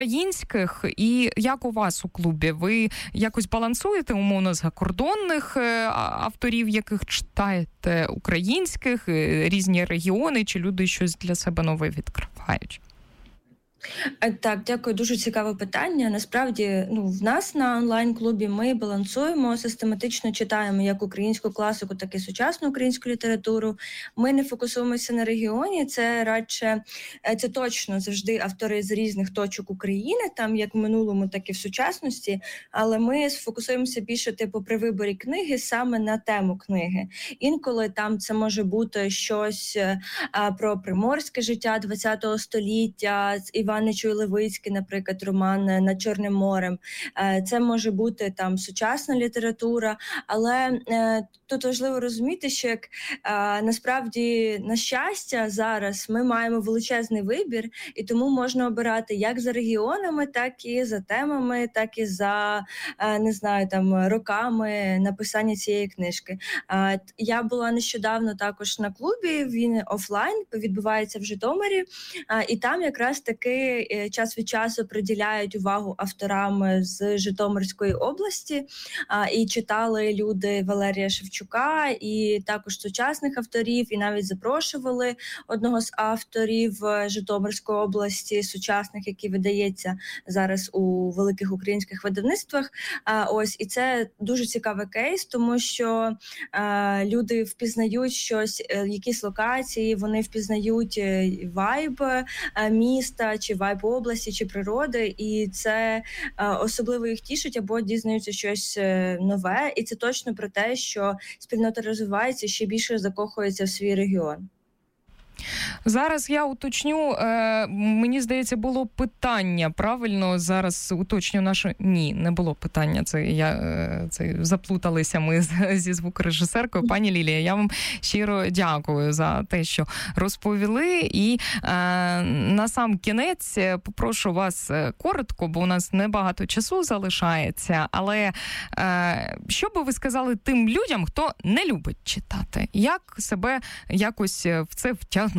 українських, і як у вас у клубі? Ви якось балансуєте умовно закордонних авторів, яких читаєте, українських, різні регіони, чи люди щось для себе нове відкривають? Так, дякую, дуже цікаве питання. Насправді, в нас на онлайн-клубі ми балансуємо, систематично читаємо як українську класику, так і сучасну українську літературу. Ми не фокусуємося на регіоні, це точно завжди автори з різних точок України, там як в минулому, так і в сучасності, але ми сфокусуємося більше при виборі книги саме на тему книги. Інколи там це може бути щось про приморське життя ХХ століття, Іван Нечуй-Левицький, наприклад, роман «Над Чорним морем». Це може бути там сучасна література, але тут важливо розуміти, що як насправді, на щастя, зараз ми маємо величезний вибір, і тому можна обирати як за регіонами, так і за темами, так і за, роками написання цієї книжки. Я була нещодавно також на клубі, він офлайн, відбувається в Житомирі, і там якраз таки час від часу приділяють увагу авторам з Житомирської області, і читали люди Валерія Шевчука, і також сучасних авторів, і навіть запрошували одного з авторів Житомирської області, сучасних, який видається зараз у великих українських видавництвах. І це дуже цікавий кейс, тому що люди впізнають щось, якісь локації, вони впізнають вайб міста, чи вайб області, чи природи, і це особливо їх тішить або дізнаються щось нове, і це точно про те, що спільнота розвивається, ще більше закохується в свій регіон. Зараз я уточню, мені здається, було питання, правильно, зараз уточню наше... Ні, не було питання, це заплуталися ми зі звукорежисеркою. Пані Лілія, я вам щиро дякую за те, що розповіли, і на сам кінець попрошу вас коротко, бо у нас небагато часу залишається, але що би ви сказали тим людям, хто не любить читати? Як себе якось в це втягнути?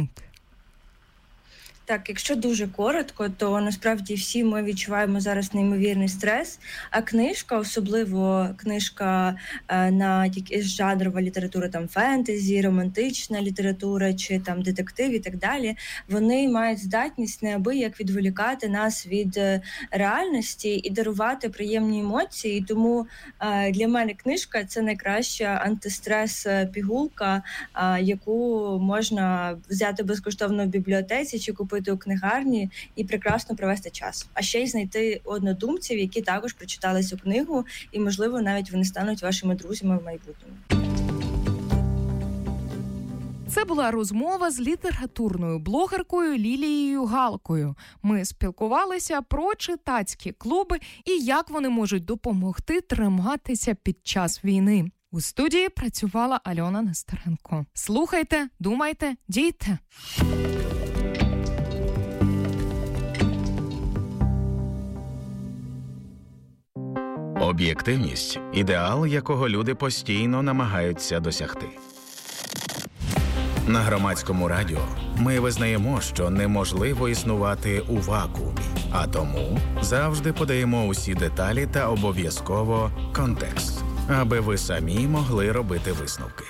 Так, якщо дуже коротко, то насправді всі ми відчуваємо зараз неймовірний стрес, а книжка, особливо книжка на якась жанрова література, там фентезі, романтична література чи там детектив і так далі, вони мають здатність неабияк відволікати нас від реальності і дарувати приємні емоції. І тому для мене книжка – це найкраща антистрес-пігулка, яку можна взяти безкоштовно в бібліотеці чи купити у книгарні і прекрасно провести час. А ще й знайти однодумців, які також прочитали цю книгу, і, можливо, навіть вони стануть вашими друзями в майбутньому. Це була розмова з літературною блогеркою Лілією Галкою. Ми спілкувалися про читацькі клуби і як вони можуть допомогти триматися під час війни. У студії працювала Альона Нестеренко. Слухайте, думайте, дійте! Об'єктивність – ідеал, якого люди постійно намагаються досягти. На Громадському радіо ми визнаємо, що неможливо існувати у вакуумі, а тому завжди подаємо усі деталі та обов'язково контекст, аби ви самі могли робити висновки.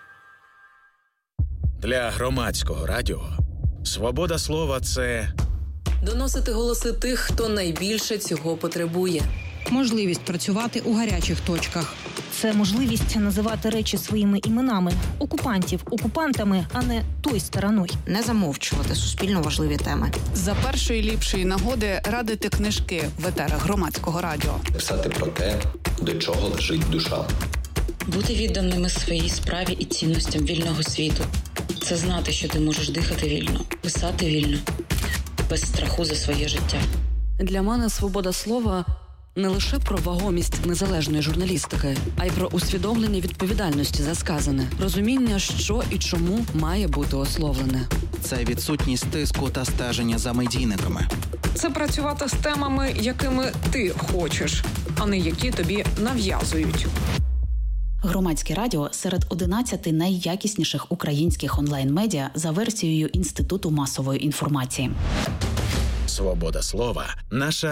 Для Громадського радіо свобода слова – це доносити голоси тих, хто найбільше цього потребує. Можливість працювати у гарячих точках. Це можливість називати речі своїми іменами. Окупантів окупантами, а не той стороною. Не замовчувати суспільно важливі теми. За першої ліпшої нагоди радити книжки в етерах Громадського радіо. Писати про те, до чого лежить душа. Бути відданими своїй справі і цінностям вільного світу. Це знати, що ти можеш дихати вільно, писати вільно, без страху за своє життя. Для мене свобода слова – не лише про вагомість незалежної журналістики, а й про усвідомлення відповідальності за сказане, розуміння, що і чому має бути ословлене. Це відсутність тиску та стеження за медійниками. Це працювати з темами, якими ти хочеш, а не які тобі нав'язують. Громадське радіо серед 11 найякісніших українських онлайн-медіа за версією Інституту масової інформації. свобода слова – наша